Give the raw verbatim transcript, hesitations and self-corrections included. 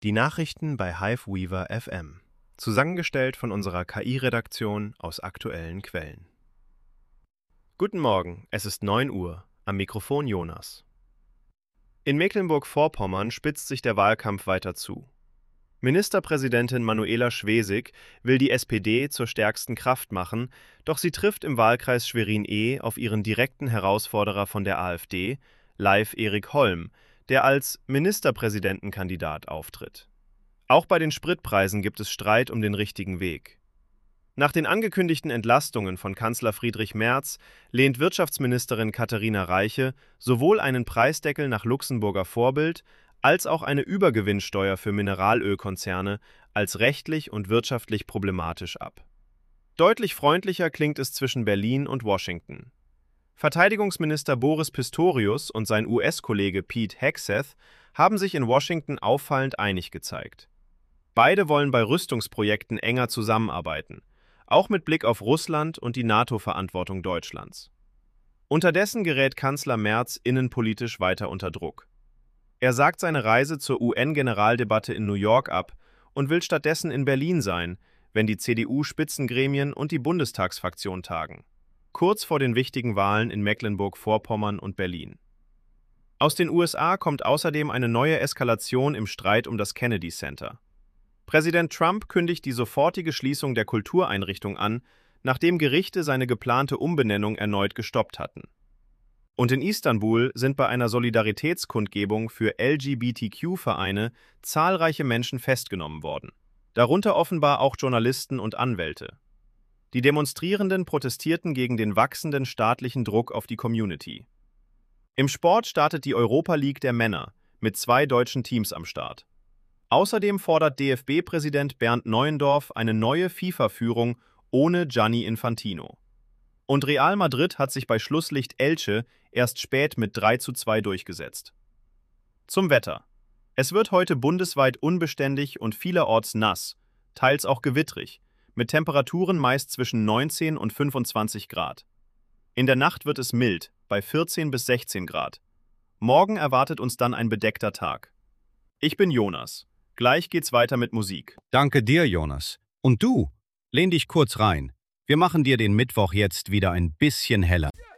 Die Nachrichten bei Hiveweaver F M. Zusammengestellt von unserer K I-Redaktion aus aktuellen Quellen. Guten Morgen, es ist neun Uhr. Am Mikrofon Jonas. In Mecklenburg-Vorpommern spitzt sich der Wahlkampf weiter zu. Ministerpräsidentin Manuela Schwesig will die S P D zur stärksten Kraft machen, doch sie trifft im Wahlkreis Schwerin-E auf ihren direkten Herausforderer von der AfD, Leif Erik Holm, der als Ministerpräsidentenkandidat auftritt. Auch bei den Spritpreisen gibt es Streit um den richtigen Weg. Nach den angekündigten Entlastungen von Kanzler Friedrich Merz lehnt Wirtschaftsministerin Katharina Reiche sowohl einen Preisdeckel nach Luxemburger Vorbild als auch eine Übergewinnsteuer für Mineralölkonzerne als rechtlich und wirtschaftlich problematisch ab. Deutlich freundlicher klingt es zwischen Berlin und Washington. Verteidigungsminister Boris Pistorius und sein U S-Kollege Pete Hegseth haben sich in Washington auffallend einig gezeigt. Beide wollen bei Rüstungsprojekten enger zusammenarbeiten, auch mit Blick auf Russland und die NATO-Verantwortung Deutschlands. Unterdessen gerät Kanzler Merz innenpolitisch weiter unter Druck. Er sagt seine Reise zur U N-Generaldebatte in New York ab und will stattdessen in Berlin sein, wenn die C D U-Spitzengremien und die Bundestagsfraktion tagen. Kurz vor den wichtigen Wahlen in Mecklenburg-Vorpommern und Berlin. Aus den U S A kommt außerdem eine neue Eskalation im Streit um das Kennedy Center. Präsident Trump kündigt die sofortige Schließung der Kultureinrichtung an, nachdem Gerichte seine geplante Umbenennung erneut gestoppt hatten. Und in Istanbul sind bei einer Solidaritätskundgebung für L G B T Q-Vereine zahlreiche Menschen festgenommen worden, darunter offenbar auch Journalisten und Anwälte. Die Demonstrierenden protestierten gegen den wachsenden staatlichen Druck auf die Community. Im Sport startet die Europa League der Männer mit zwei deutschen Teams am Start. Außerdem fordert D F B-Präsident Bernd Neuendorf eine neue FIFA-Führung ohne Gianni Infantino. Und Real Madrid hat sich bei Schlusslicht Elche erst spät mit drei zu zwei durchgesetzt. Zum Wetter. Es wird heute bundesweit unbeständig und vielerorts nass, teils auch gewittrig, mit Temperaturen meist zwischen neunzehn und fünfundzwanzig Grad. In der Nacht wird es mild, bei vierzehn bis sechzehn Grad. Morgen erwartet uns dann ein bedeckter Tag. Ich bin Jonas. Gleich geht's weiter mit Musik. Danke dir, Jonas. Und du? Lehn dich kurz rein. Wir machen dir den Mittwoch jetzt wieder ein bisschen heller.